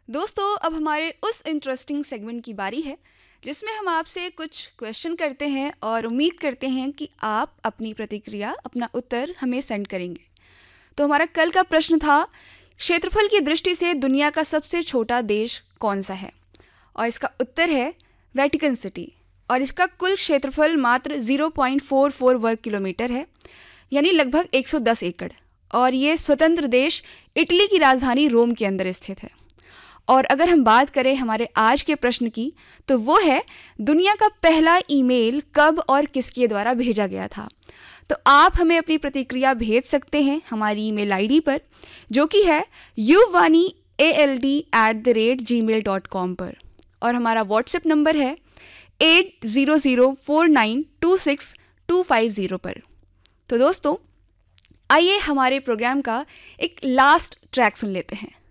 दोस्तों, अब हमारे उस इंटरेस्टिंग सेगमेंट की बारी है जिसमें हम आपसे कुछ क्वेश्चन करते हैं और उम्मीद करते हैं कि आप अपनी प्रतिक्रिया, अपना उत्तर हमें सेंड करेंगे। तो हमारा कल का प्रश्न था, क्षेत्रफल की दृष्टि से दुनिया का सबसे छोटा देश कौन सा है? और इसका उत्तर है वेटिकन सिटी। और इसका कुल क्षेत्रफल मात्र 0.44 वर्ग किलोमीटर है, यानी लगभग 110 एकड़। और ये स्वतंत्र देश इटली की राजधानी रोम के अंदर स्थित है। और अगर हम बात करें हमारे आज के प्रश्न की, तो वो है दुनिया का पहला ईमेल कब और किसके द्वारा भेजा गया था? तो आप हमें अपनी प्रतिक्रिया भेज सकते हैं हमारी ईमेल आईडी पर, जो कि है uvani@gmail.com पर। और हमारा व्हाट्सएप नंबर है 8004926250 पर। तो दोस्तों, आइए हमारे प्रोग्राम का एक लास्ट ट्रैक सुन लेते हैं।